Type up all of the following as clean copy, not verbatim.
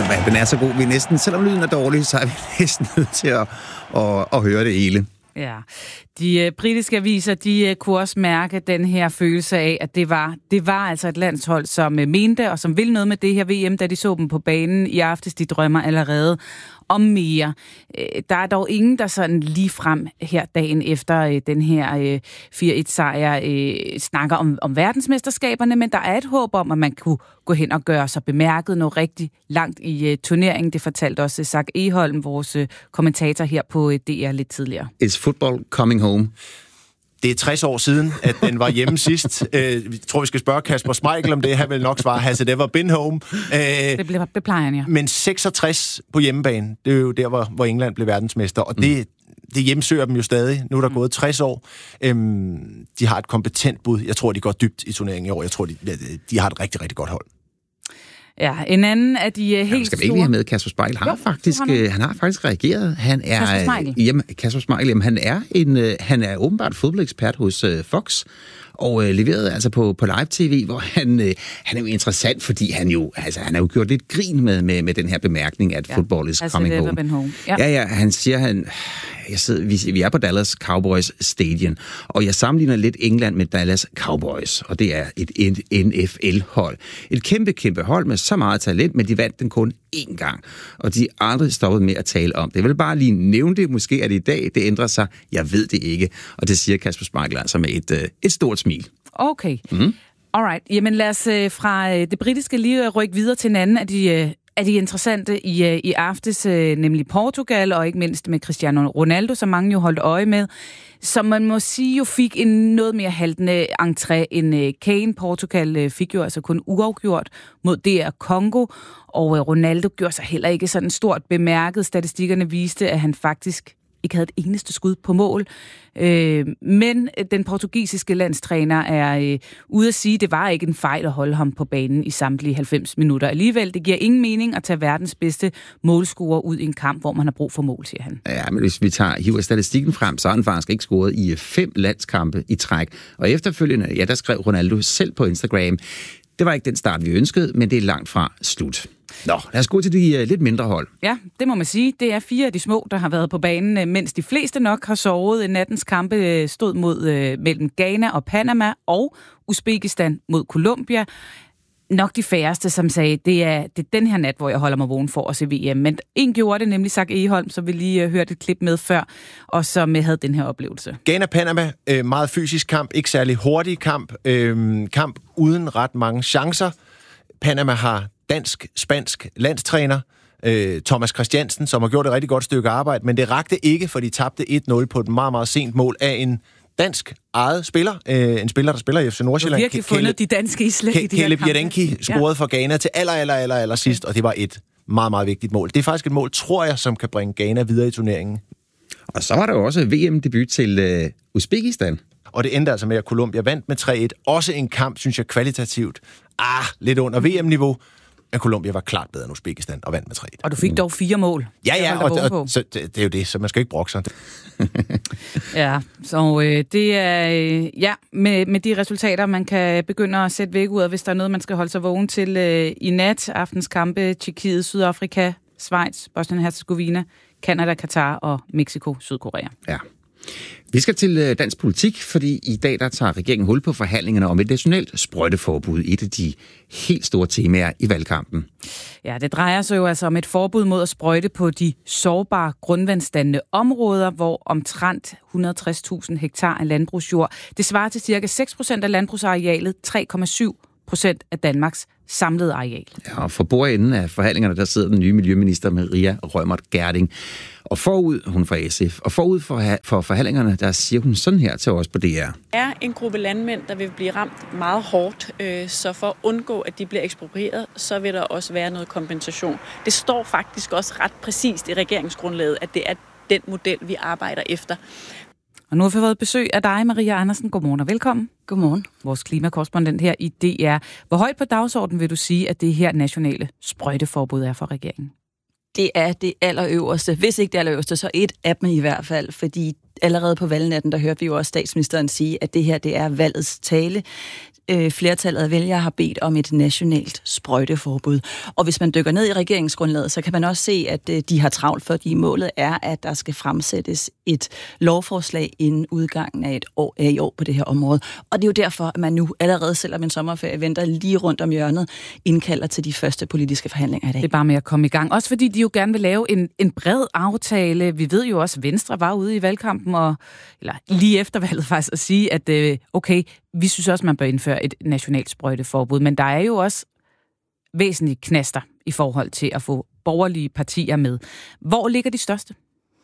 den er så god. Vi er næsten, selvom lyden er dårlig, så er vi næsten nødt til at høre det hele. Ja, de britiske aviser, de kunne også mærke den her følelse af, at det var altså et landshold, som mente og som ville noget med det her VM, da de så dem på banen i aftes. De drømmer allerede om mere. Der er dog ingen, der sådan lige frem her dagen efter den her 4-1-sejr snakker om verdensmesterskaberne, men der er et håb om, at man kunne gå hen og gøre sig bemærket noget rigtig langt i turneringen. Det fortalte også Zach Egholm, vores kommentator her på DR lidt tidligere. Is football coming home? Det er 60 år siden, at den var hjemme sidst. Vi tror, vi skal spørge Kasper Schmeichel om det. Han vil nok svare, has it ever been home? Det plejer han, ja. Men 66 på hjemmebane, det er jo der, hvor England blev verdensmester. Og det hjemsøger dem jo stadig. Nu er der gået 60 år. De har et kompetent bud. Jeg tror, de går dybt i turneringen i år. Jeg tror, de har et rigtig, rigtig godt hold. Ja, en anden af de helt store... Skal vi ikke lige have med, Kasper Schmeichel han har faktisk reageret. Kasper Schmeichel, han er åbenbart fodboldekspert hos Fox, og leverede altså på live tv, hvor han er jo interessant, fordi han har jo gjort lidt grin med den her bemærkning, at football is coming home. Ja, han siger, vi er på Dallas Cowboys Stadion, og jeg sammenligner lidt England med Dallas Cowboys, og det er et NFL-hold. Et kæmpe hold med så meget talent, men de vandt den kun én gang, og de er aldrig stoppet med at tale om det. Jeg vil bare lige nævne det, måske er det i dag, det ændrer sig, jeg ved det ikke, og det siger Kasper Schmeichel altså med et stort smil. Okay. Alright. Jamen lad os fra det britiske lige rykke videre til en anden af de interessante i aftes, nemlig Portugal, og ikke mindst med Cristiano Ronaldo, som mange jo holdt øje med, som man må sige jo fik en noget mere haltende entré end Kane. Portugal fik jo altså kun uafgjort mod DR Congo, og Ronaldo gjorde sig heller ikke sådan stort bemærket. Statistikkerne viste, at han faktisk ikke havde et eneste skud på mål. Men den portugisiske landstræner er ude at sige, at det var ikke en fejl at holde ham på banen i samtlige 90 minutter. Alligevel, det giver ingen mening at tage verdens bedste målscorer ud i en kamp, hvor man har brug for mål, siger han. Ja, men hvis vi hiver statistikken frem, så har han faktisk ikke scoret i 5 landskampe i træk. Og efterfølgende, der skrev Ronaldo selv på Instagram, det var ikke den start, vi ønskede, men det er langt fra slut. Nå, lad os gå til de lidt mindre hold. Ja, det må man sige. Det er 4 af de små, der har været på banen, mens de fleste nok har sovet. Nattens kampe stod mellem Ghana og Panama og Uzbekistan mod Colombia. Nok de færreste, som sagde, det er den her nat, hvor jeg holder mig vågen for at se VM. Men en gjorde det, nemlig Zach Egholm, som vi lige hørte et klip med før, og som havde den her oplevelse. Ghana-Panama, meget fysisk kamp, ikke særlig hurtig kamp. Kamp uden ret mange chancer. Panama har dansk-spansk landstræner, Thomas Christiansen, som har gjort et rigtig godt stykke arbejde, men det rakte ikke, for de tabte 1-0 på et meget, meget sent mål af en dansk eget spiller. En spiller, der spiller i FC Nordsjælland. Du har virkelig fundet de danske islæg i de her kampe. Caleb Jadenki scorede for Ghana til aller sidst, og det var et meget, meget vigtigt mål. Det er faktisk et mål, tror jeg, som kan bringe Ghana videre i turneringen. Og så var der jo også VM-debut til Uzbekistan. Og det endte altså med, at Colombia vandt med 3-1. Også en kamp, synes jeg, kvalitativt. Lidt under VM-niveau. Men Colombia var klart bedre end Uzbekistan og vandt med 3-1. Og du fik dog 4 mål. Ja, og så, det er jo det, så man skal ikke brokke sig. Ja, så det er med de resultater, man kan begynde at sætte væk ud af, hvis der er noget, man skal holde sig vågen til i nat. Aftens kampe, Tjekkiet, Sydafrika, Schweiz, Bosnien-Herzegovina, Canada, Katar og Mexico, Sydkorea. Ja. Vi skal til dansk politik, fordi i dag der tager regeringen hul på forhandlingerne om et nationalt sprøjteforbud, et af de helt store temaer i valgkampen. Ja, det drejer sig jo altså om et forbud mod at sprøjte på de sårbare grundvandsdannende områder, hvor omtrent 160.000 hektar af landbrugsjord, det svarer til ca. 6% af landbrugsarealet, 3,7% af Danmarks samlede areal. Ja, og for bordenden af forhandlingerne, der sidder den nye miljøminister Maria Reumert Gjerding. Og hun fra SF, og forud for forhandlingerne, der siger hun sådan her til os på DR. Der er en gruppe landmænd, der vil blive ramt meget hårdt, så for at undgå, at de bliver eksproprieret, så vil der også være noget kompensation. Det står faktisk også ret præcist i regeringsgrundlaget, at det er den model, vi arbejder efter. Og nu har vi fået besøg af dig, Maria Andersen. Godmorgen og velkommen. Godmorgen. Vores klimakorrespondent her i DR. Hvor højt på dagsordenen vil du sige, at det her nationale sprøjteforbud er for regeringen? Det er det allerøverste. Hvis ikke det allerøverste, så et af dem i hvert fald. Fordi allerede på valgnatten, der hørte vi jo også statsministeren sige, at det her det er valgets tale. flertallet af vælgere har bedt om et nationalt sprøjteforbud. Og hvis man dykker ned i regeringsgrundlaget, så kan man også se, at de har travlt, fordi målet er, at der skal fremsættes et lovforslag inden udgangen af i år på det her område. Og det er jo derfor, at man nu allerede, selvom en sommerferie venter lige rundt om hjørnet, indkalder til de første politiske forhandlinger i dag. Det er bare med at komme i gang. Også fordi de jo gerne vil lave en bred aftale. Vi ved jo også, at Venstre var ude i valgkampen, eller lige efter valget faktisk, at sige, at okay, vi synes også, man bør indføre et nationalt sprøjteforbud. Men der er jo også væsentlige knaster i forhold til at få borgerlige partier med. Hvor ligger de største?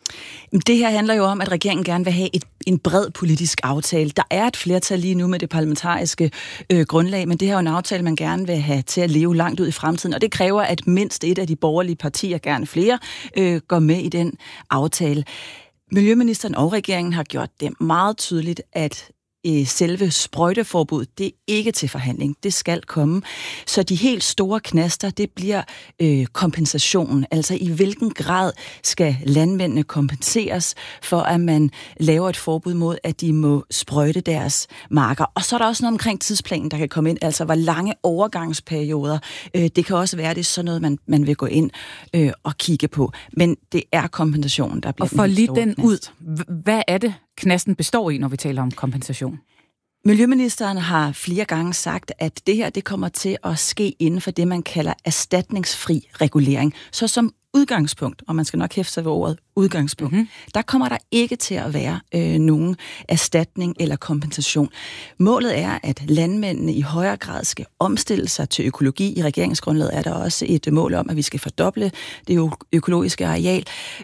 Det her handler jo om, at regeringen gerne vil have en bred politisk aftale. Der er et flertal lige nu med det parlamentariske grundlag, men det her er jo en aftale, man gerne vil have til at leve langt ud i fremtiden, og det kræver, at mindst et af de borgerlige partier, gerne flere, går med i den aftale. Miljøministeren og regeringen har gjort det meget tydeligt, at selve sprøjteforbud, det er ikke til forhandling. Det skal komme. Så de helt store knaster, det bliver kompensationen. Altså i hvilken grad skal landmændene kompenseres for, at man laver et forbud mod, at de må sprøjte deres marker. Og så er der også noget omkring tidsplanen, der kan komme ind. Altså hvor lange overgangsperioder. Det kan også være, det er sådan noget, man vil gå ind og kigge på. Men det er kompensationen, der bliver og for lige den ud, hvad er det, knasten består i, når vi taler om kompensation? Miljøministeren har flere gange sagt, at det her det kommer til at ske inden for det, man kalder erstatningsfri regulering. Så som udgangspunkt, og man skal nok hæfte sig ved ordet udgangspunkt, der kommer der ikke til at være nogen erstatning eller kompensation. Målet er, at landmændene i højere grad skal omstille sig til økologi. I regeringsgrundlaget er der også et mål om, at vi skal fordoble det økologiske areal,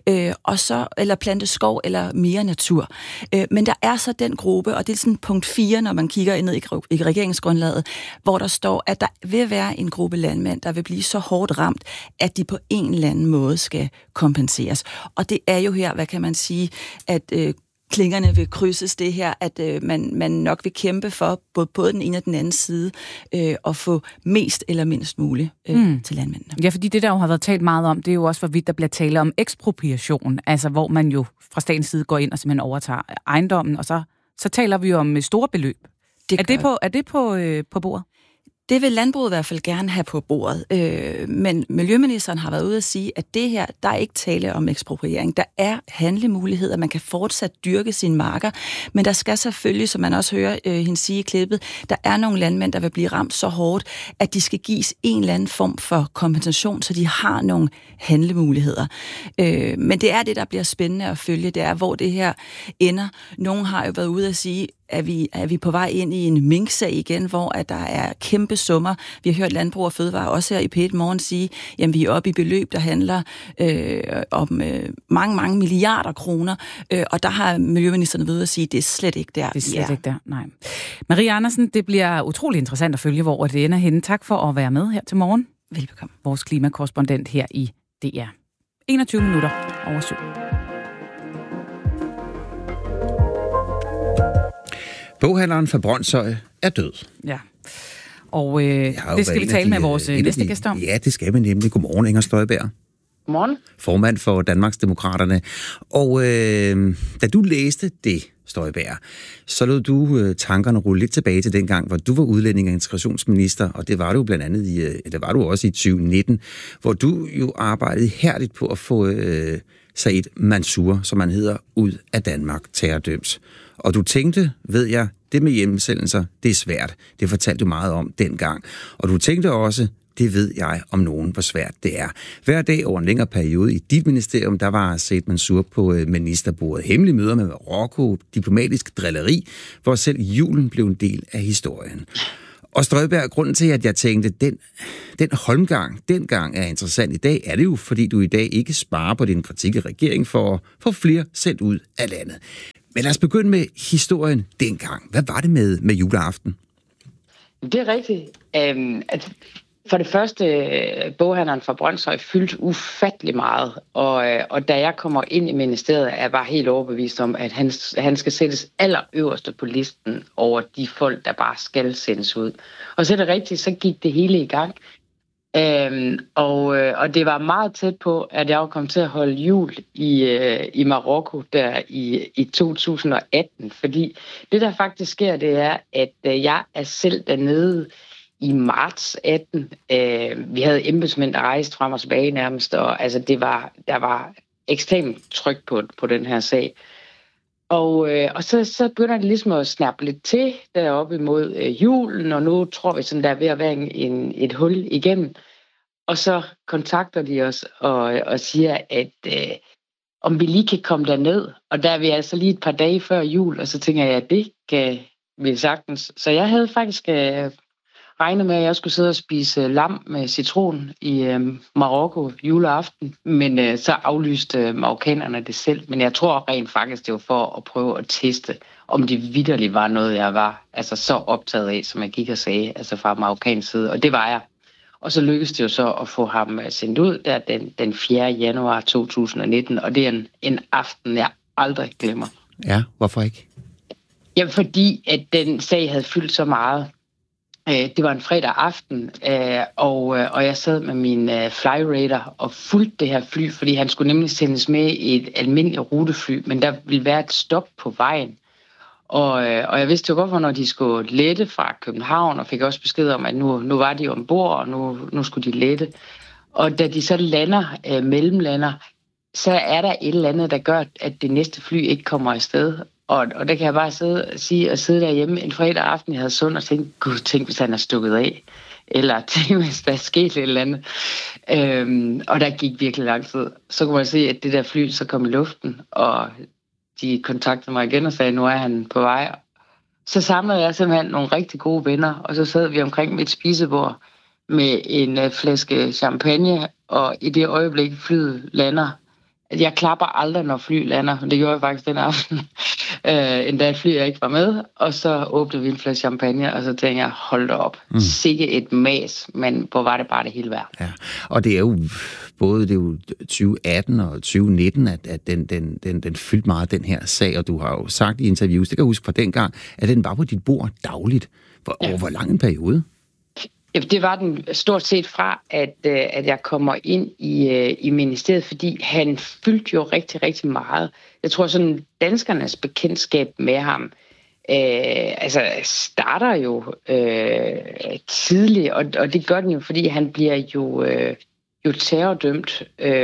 og så eller plante skov eller mere natur. Men der er så den gruppe, og det er sådan punkt 4, når man kigger ned i regeringsgrundlaget, hvor der står, at der vil være en gruppe landmænd, der vil blive så hårdt ramt, at de på en eller anden måde skal kompenseres. Og det er jo her, hvad kan man sige, at klingerne vil krydses det her, at man nok vil kæmpe for både den ene og den anden side at få mest eller mindst muligt til landmændene. Ja, fordi det der jo har været talt meget om, det er jo også, hvorvidt der bliver tale om ekspropriation, altså hvor man jo fra statens side går ind og simpelthen overtager ejendommen, og så taler vi jo om store beløb. Er det på bordet? Det vil landbruget i hvert fald gerne have på bordet, men Miljøministeren har været ude at sige, at det her, der er ikke tale om ekspropriering. Der er handlemuligheder, man kan fortsat dyrke sine marker, men der skal selvfølgelig, som man også hører hende sige i klippet, der er nogle landmænd, der vil blive ramt så hårdt, at de skal gives en eller anden form for kompensation, så de har nogle handlemuligheder. Men det er det, der bliver spændende at følge, det er, hvor det her ender. Nogle har jo været ude at sige, er vi på vej ind i en minksag igen, hvor at der er kæmpe summer. Vi har hørt Landbrug og Fødevare også her i P1 Morgen sige, jamen vi er oppe i beløb, der handler om mange milliarder kroner, og der har miljøministeren ved at sige, det er slet ikke der. Det er slet ikke der, nej. Marie Andersen, det bliver utrolig interessant at følge, hvor det ender henne. Tak for at være med her til morgen. Velbekomme. Vores klimakorrespondent her i DR. 21 minutter over 7. Boghandleren fra Brønshøj er død. Ja, og det skal vi tale med vores næste gæst om. Ja, det skal vi nemlig. Godmorgen, Inger Støjberg. Godmorgen. Formand for Danmarksdemokraterne. Og da du læste det, Støjberg, så lod du tankerne rulle lidt tilbage til dengang, hvor du var udlænding- og integrationsminister, og det var du blandt andet det var du også i 2019, hvor du jo arbejdede ihærdigt på at få Said Mansour, som han hedder, ud af Danmark, terrordømt. Og du tænkte, ved jeg, det med hjemsendelser, det er svært. Det fortalte du meget om dengang. Og du tænkte også, det ved jeg om nogen, hvor svært det er. Hver dag over en længere periode i dit ministerium, der var Said Mansour på ministerbordet. Hemmelige møder med Marokko, diplomatisk drilleri, hvor selv julen blev en del af historien. Og Støjberg, grunden til, at jeg tænkte, den holmgang dengang er interessant i dag, er det jo, fordi du i dag ikke sparer på din kritik af regeringen for at få flere sendt ud af landet. Men lad os begynde med historien dengang. Hvad var det med juleaften? Det er rigtigt. For det første, boghandleren fra Brønshøj fyldte ufattelig meget, og da jeg kommer ind i ministeriet, er jeg bare helt overbevist om, at han skal sættes allerøverste på listen over de folk, der bare skal sendes ud. Og så er det rigtigt, så gik det hele i gang. Og det var meget tæt på, at jeg kom til at holde jul i Marokko der i 2018. Fordi det, der faktisk sker, det er, at jeg er selv dernede i marts 18. Vi havde embedsmænd, der rejste frem og tilbage nærmest, og altså, der var ekstremt tryk på den her sag. Og så begynder det ligesom at snappe lidt til deroppe imod julen, og nu tror vi sådan, der er ved at være et hul igennem. Og så kontakter de os og siger, at om vi lige kan komme derned. Og der er vi altså lige et par dage før jul, og så tænker jeg, at det kan vi sagtens. Så jeg havde faktisk regnet med, at jeg skulle sidde og spise lam med citron i Marokko juleaften. Men så aflyste marokkanerne det selv. Men jeg tror rent faktisk, det var for at prøve at teste, om det vitterligt var noget, jeg var altså så optaget af, som jeg gik og sagde, altså fra marokkansk side. Og det var jeg. Og så lykkedes det jo så at få ham sendt ud der den 4. januar 2019. Og det er en aften, jeg aldrig glemmer. Ja, hvorfor ikke? Jamen, fordi at den sag havde fyldt så meget. Det var en fredag aften, og jeg sad med min flyradar og fulgte det her fly, fordi han skulle nemlig sendes med i et almindeligt rutefly, men der ville være et stop på vejen. Og jeg vidste jo godt, hvornår de skulle lette fra København, og fik også besked om, at nu var de ombord, og nu skulle de lette. Og da de så lander, mellemlander, så er der et eller andet, der gør, at det næste fly ikke kommer afsted. Og der kan jeg bare sidde derhjemme en fredag aften, jeg havde sund og tænkt, gud, tænk, hvis han er stukket af. Eller tænk, hvis der er sket et eller andet. Og der gik virkelig lang tid. Så kunne man se, at det der fly så kom i luften, og de kontaktede mig igen og sagde, nu er han på vej. Så samlede jeg simpelthen nogle rigtig gode venner, og så sad vi omkring mit spisebord med en flaske champagne, og i det øjeblik flyet lander, jeg klapper aldrig, når fly lander, det gjorde jeg faktisk den aften, endda et fly, jeg ikke var med, og så åbnede vi en flaske champagne, og så tænkte jeg, hold da op, sikke et mas, men hvor var det bare det hele værd. Ja, og det er jo både det er jo 2018 og 2019, at den fyldte meget, den her sag, og du har jo sagt i interviews, det kan jeg huske fra dengang, at den var på dit bord dagligt. Over hvor lang en periode? Ja, det var den stort set fra, at jeg kommer ind i ministeriet, fordi han fyldte jo rigtig, rigtig meget. Jeg tror sådan, danskernes bekendtskab med ham starter jo tidligt, og det gør den jo, fordi han bliver jo terrordømt,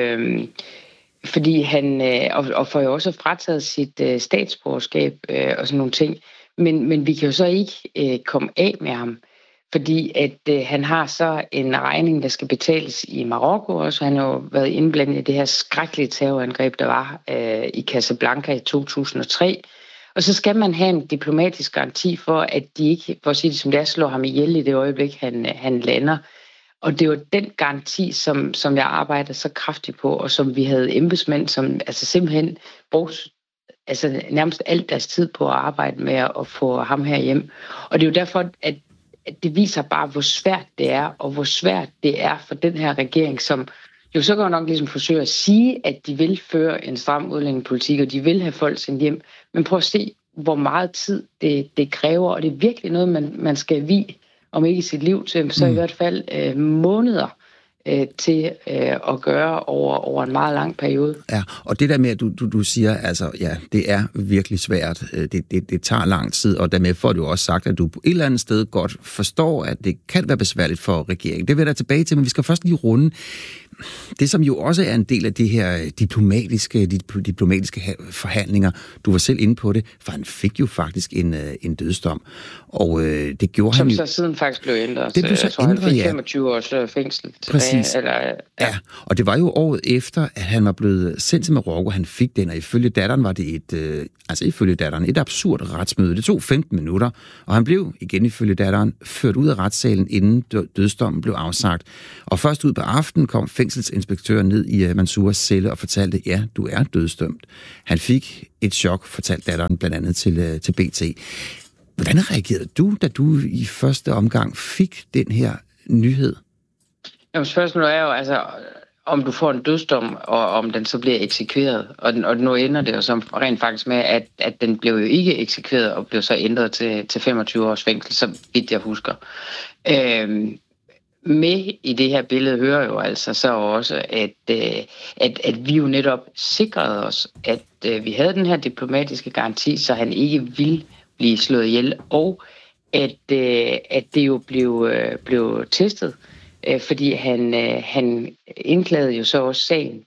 fordi han og får jo også frataget sit statsborgerskab og sådan nogle ting. Men vi kan jo så ikke komme af med ham, fordi at han har så en regning, der skal betales i Marokko også. Han har jo været indblandet i det her skrækkelige terrorangreb, der var i Casablanca i 2003. Og så skal man have en diplomatisk garanti for, at de ikke, for at sige det som det er, slår ham ihjel i det øjeblik, han lander. Og det var den garanti, som jeg arbejdede så kraftigt på, og som vi havde embedsmænd, som altså simpelthen brugte nærmest alt deres tid på at arbejde med at få ham her hjem. Og det er jo derfor, at det viser bare, hvor svært det er, og hvor svært det er for den her regering, som jo så godt nok ligesom forsøger at sige, at de vil føre en stram udlændingepolitik, og de vil have folk sendt hjem. Men prøv at se, hvor meget tid det kræver, og det er virkelig noget, man skal vie, om ikke i sit liv til, så i hvert fald måneder til at gøre over en meget lang periode. Ja, og det der med, at du siger, altså ja, det er virkelig svært, det tager lang tid, og dermed får du også sagt, at du på et eller andet sted godt forstår, at det kan være besværligt for regeringen. Det vil jeg da tilbage til, men vi skal først lige runde det, som jo også er en del af de her diplomatiske forhandlinger. Du var selv inde på det, for han fik jo faktisk en dødsdom. Og det gjorde som han jo... Som så siden faktisk blev ændret. Det blev så ændret, han fik 25 års fængsel tilbage. Præcis. Ja, og det var jo året efter, at han var blevet sendt til Marokko, han fik den, og ifølge datteren var det et absurd retsmøde. Det tog 15 minutter, og han blev, igen ifølge datteren, ført ud af retssalen, inden dødsdommen blev afsagt. Og først ud på aftenen kom fængselsinspektøren ned i Mansours celle og fortalte, ja, du er dødsdømt. Han fik et chok, fortalte datteren blandt andet til BT. Hvordan reagerede du, da du i første omgang fik den her nyhed? Jamen, spørgsmålet er jo, altså, om du får en dødsdom, og om den så bliver eksekveret. Og nu ender det jo som rent faktisk med, at den blev jo ikke eksekveret, og blev så ændret til 25 års fængsel, så vidt jeg husker. med i det her billede hører jo altså så også, at vi jo netop sikrede os, at vi havde den her diplomatiske garanti, så han ikke ville blive slået ihjel, og at det jo blev testet, fordi han indklagede jo så også sagen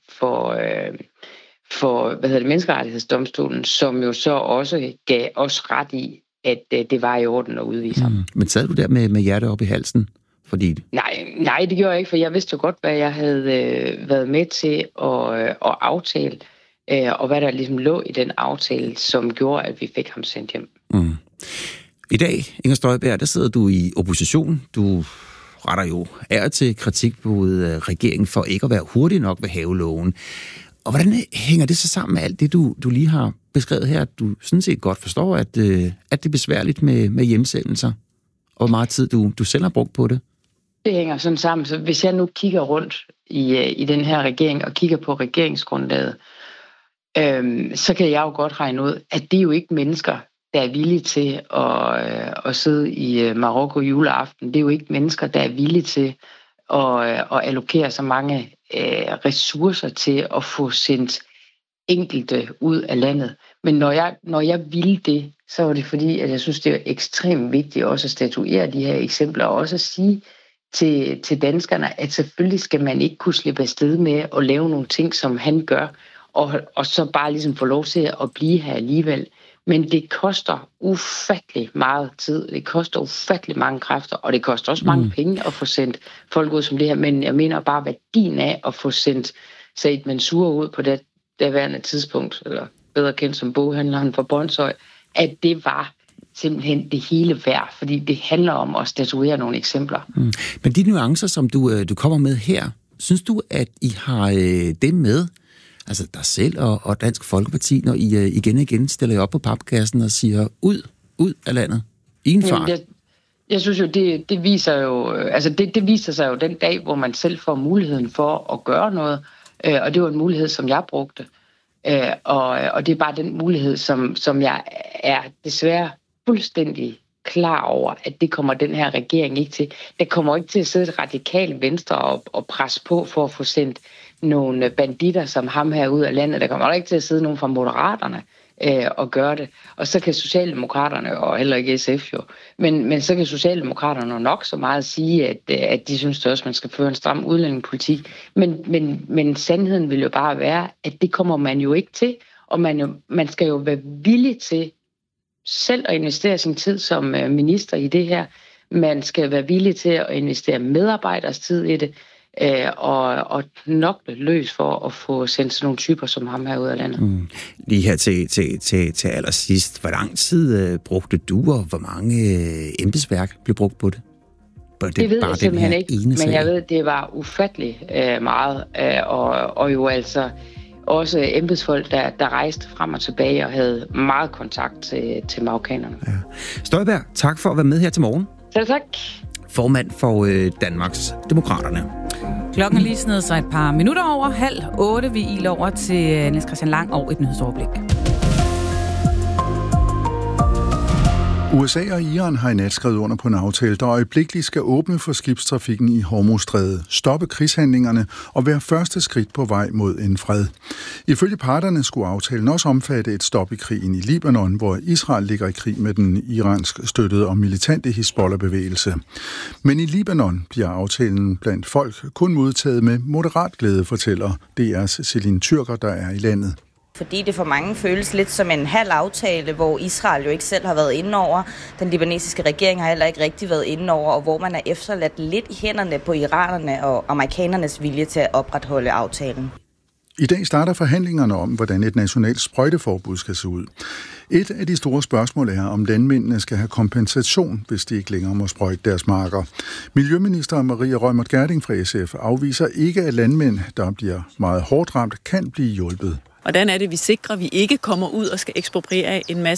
for menneskerettighedsdomstolen, som jo så også gav os ret i, at det var i orden at udvise ham. Men sad du der med hjertet op i halsen? Fordi... Nej, det gjorde jeg ikke, for jeg vidste jo godt, hvad jeg havde været med til at aftale, og hvad der ligesom lå i den aftale, som gjorde, at vi fik ham sendt hjem. Mm. I dag, Inger Støjberg, der sidder du i opposition. Du retter jo til kritik mod regeringen for ikke at være hurtig nok ved haveloven. Og hvordan hænger det så sammen med alt det, du lige har beskrevet her? Du sådan set godt forstår, at det er besværligt med hjemsendelser, og hvor meget tid du selv har brugt på det? Det hænger sådan sammen. Så hvis jeg nu kigger rundt i den her regering og kigger på regeringsgrundlaget, så kan jeg jo godt regne ud, at det er jo ikke mennesker, der er villige til at sidde i Marokko juleaften. Det er jo ikke mennesker, der er villige til at allokere så mange ressourcer til at få sendt enkelte ud af landet. Men når jeg ville det, så var det fordi, at jeg synes, det er ekstremt vigtigt også at statuere de her eksempler, og også at sige til danskerne, at selvfølgelig skal man ikke kunne slippe afsted med at lave nogle ting, som han gør, og så bare ligesom få lov til at blive her alligevel. Men det koster ufattelig meget tid, det koster ufattelig mange kræfter, og det koster også mange penge at få sendt folk ud som det her. Men jeg mener bare værdien af at få sendt Said Mansour ud på det daværende tidspunkt, eller bedre kendt som boghandleren fra Brønshøj, at det var simpelthen det hele værd, fordi det handler om at statuere nogle eksempler. Men de nuancer, som du kommer med her, synes du, at I har det med, altså dig selv og Dansk Folkeparti, når I igen stiller jer op på papkassen og siger, ud af landet, i en fart? Jeg synes jo, det viser jo, altså det viser sig jo den dag, hvor man selv får muligheden for at gøre noget, og det var en mulighed, som jeg brugte. Og det er bare den mulighed, som jeg er desværre fuldstændig klar over, at det kommer den her regering ikke til. Der kommer ikke til at sidde et radikalt venstre og presse på for at få sendt nogle banditter som ham her ud af landet. Der kommer ikke til at sidde nogen fra Moderaterne og gøre det. Og så kan Socialdemokraterne, og heller ikke SF jo, men så kan Socialdemokraterne nok så meget sige, at de synes også, at man skal føre en stram udlændingepolitik. Men sandheden vil jo bare være, at det kommer man jo ikke til, og man skal jo være villig til selv at investere sin tid som minister i det her. Man skal være villig til at investere medarbejders tid i det, og knokle løs for at få sendt sådan nogle typer som ham her ud af landet. Lige her til allersidst, hvor lang tid brugte du, og hvor mange embedsværk blev brugt på det? Det ved jeg simpelthen ikke, men jeg ved, det var ufattelig meget, og jo altså også embedsfolk, der rejste frem og tilbage og havde meget kontakt til marokkanerne. Ja. Støjberg, tak for at være med her til morgen. Selv tak. Formand for Danmarks Demokraterne. Klokken er lige snedet sig et par minutter over 7:30. Vi iler over til Niels Christian Lang og et nyhedsoverblik. USA og Iran har i nat skrevet under på en aftale, der øjeblikkeligt skal åbne for skibstrafikken i Hormuzstrædet, stoppe krigshandlingerne og være første skridt på vej mod en fred. Ifølge parterne skulle aftalen også omfatte et stop i krigen i Libanon, hvor Israel ligger i krig med den iransk støttede og militante Hizbollah-bevægelse. Men i Libanon bliver aftalen blandt folk kun modtaget med moderat glæde, fortæller DR's Celine Tyrker, der er i landet. Fordi det for mange føles lidt som en halv aftale, hvor Israel jo ikke selv har været inde over. Den libanesiske regering har heller ikke rigtig været inde over, og hvor man er efterladt lidt i hænderne på iranerne og amerikanernes vilje til at opretholde aftalen. I dag starter forhandlingerne om, hvordan et nationalt sprøjteforbud skal se ud. Et af de store spørgsmål er, om landmændene skal have kompensation, hvis de ikke længere må sprøjte deres marker. Miljøminister Maria Reumert Gjerding fra SF afviser ikke, at landmænd, der bliver meget hårdt ramt, kan blive hjulpet. Hvordan er det, vi sikrer, at vi ikke kommer ud og skal ekspropriere en masse